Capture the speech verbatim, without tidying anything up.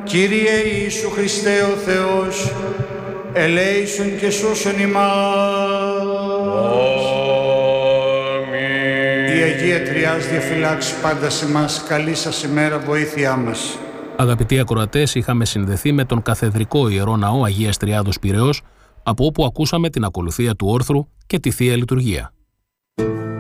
Κύριε Ιησού Χριστέ ο Θεός, ελέησον και σώσον ημάς. Αμήν. Η Αγία Τριάς διαφυλάξει πάντα σε εμάς, καλή σας ημέρα, βοήθειά μας. Αγαπητοί ακροατές, είχαμε συνδεθεί με τον Καθεδρικό Ιερό Ναό Αγίας Τριάδος Πειραιώς, από όπου ακούσαμε την ακολουθία του όρθρου και τη Θεία Λειτουργία.